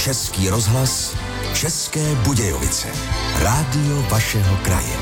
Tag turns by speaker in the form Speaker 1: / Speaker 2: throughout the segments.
Speaker 1: Český rozhlas, České Budějovice. Rádio vašeho kraje.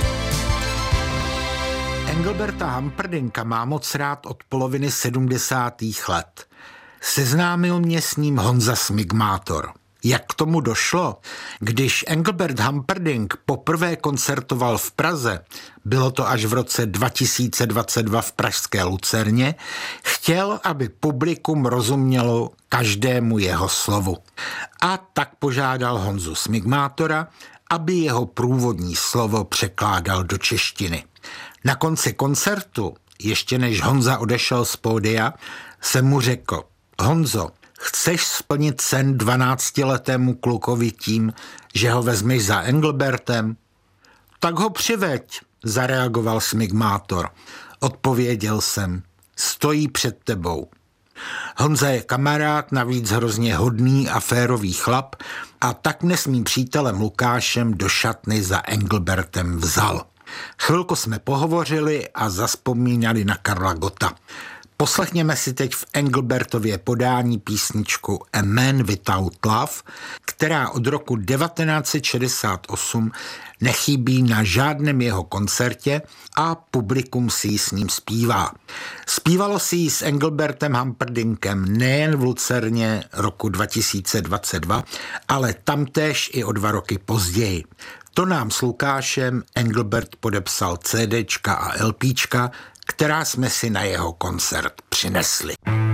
Speaker 2: Engelberta Humperdincka mám moc rád od poloviny 70. let. Seznámil mě s ním Honza Smigmátor. Jak k tomu došlo? Když Engelbert Humperdinck poprvé koncertoval v Praze, bylo to až v roce 2022 v pražské Lucerně, chtěl, aby publikum rozumělo každému jeho slovu. A tak požádal Honzu Smigmátora, aby jeho průvodní slovo překládal do češtiny. Na konci koncertu, ještě než Honza odešel z pódia, jsem mu řekl: Honzo, chceš splnit sen 12letému klukovi tím, že ho vezmeš za Engelbertem? Tak ho přiveď, zareagoval Smigmátor. Odpověděl jsem: stojí před tebou. Honza je kamarád, navíc hrozně hodný a férový chlap, a tak mne s mým přítelem Lukášem do šatny za Engelbertem vzal. Chvilku jsme pohovořili a zazpomínali na Karla Gotta. Poslechněme si teď v Engelbertově podání písničku A Man Without Love, která od roku 1968 nechybí na žádném jeho koncertě a publikum si ji s ním zpívá. Zpívalo si ji s Engelbertem Humperdinkem nejen v Lucerně roku 2022, ale tamtéž i o 2 roky později. To nám s Lukášem Engelbert podepsal CDčka a LPčka, která jsme si na jeho koncert přinesli.